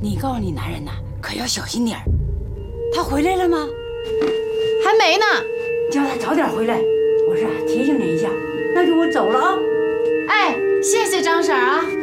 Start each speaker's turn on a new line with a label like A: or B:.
A: 你告诉你男人呐，可要小心点儿。他回来了吗？
B: 还没呢。
A: 叫他早点回来。我是提醒你一下，那就我走了啊。
B: 哎，谢谢张婶啊。